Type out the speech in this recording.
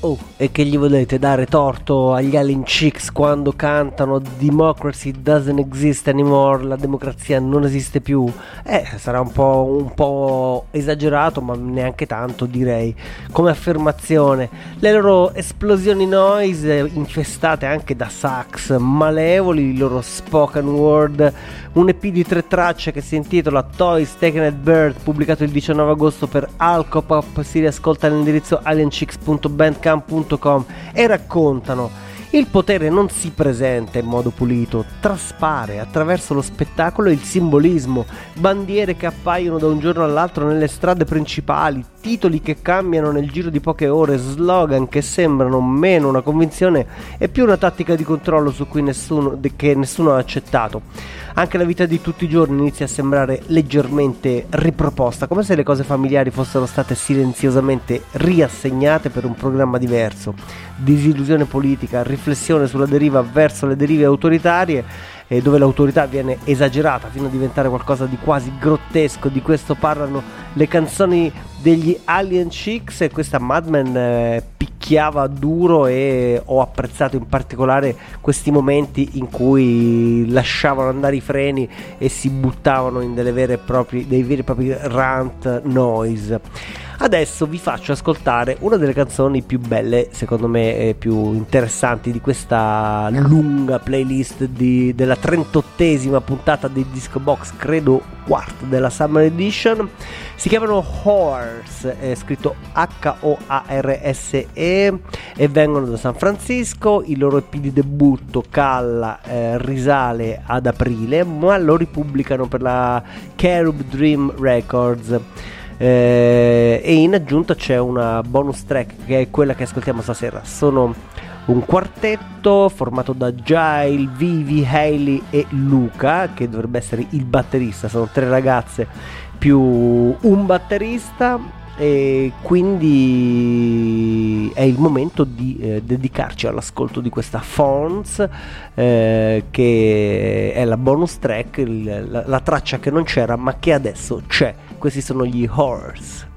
Oh, e che gli volete dare torto agli Alien Chicks quando cantano Democracy doesn't exist anymore, la democrazia non esiste più? Sarà un po' esagerato, ma neanche tanto, direi, come affermazione. Le loro esplosioni noise infestate anche da sax malevoli, il loro spoken word, un EP di 3 tracce che si intitola Toys Taken at Birth, pubblicato il 19 agosto per Alcopop, si riascolta all'indirizzo alienchicks.bandcamp.com e raccontano: il potere non si presenta in modo pulito, traspare attraverso lo spettacolo e il simbolismo, bandiere che appaiono da un giorno all'altro nelle strade principali, titoli che cambiano nel giro di poche ore, slogan che sembrano meno una convinzione e più una tattica di controllo su cui nessuno ha accettato. Anche la vita di tutti i giorni inizia a sembrare leggermente riproposta, come se le cose familiari fossero state silenziosamente riassegnate per un programma diverso. Disillusione politica, riflessione sulla deriva verso le derive autoritarie, dove l'autorità viene esagerata fino a diventare qualcosa di quasi grottesco. Di questo parlano le canzoni degli Alien Chicks, e questa Mad Men picchiava duro, e ho apprezzato in particolare questi momenti in cui lasciavano andare i freni e si buttavano in dei veri e propri rant noise. Adesso vi faccio ascoltare una delle canzoni più belle, secondo me più interessanti, di questa lunga playlist della 38esima puntata di Disco Box, credo quarta della Summer Edition. Si chiamano Horse, è scritto Horse, e vengono da San Francisco. Il loro EP di debutto Calla risale ad aprile, ma lo ripubblicano per la Cherub Dream Records. E in aggiunta c'è una bonus track che è quella che ascoltiamo stasera. Sono un quartetto formato da Gile, Vivi, Hailey e Luca, che dovrebbe essere il batterista. Sono 3 ragazze più un batterista, e quindi è il momento di dedicarci all'ascolto di questa Fawns, che è la bonus track, la traccia che non c'era ma che adesso c'è. Questi sono gli Horse.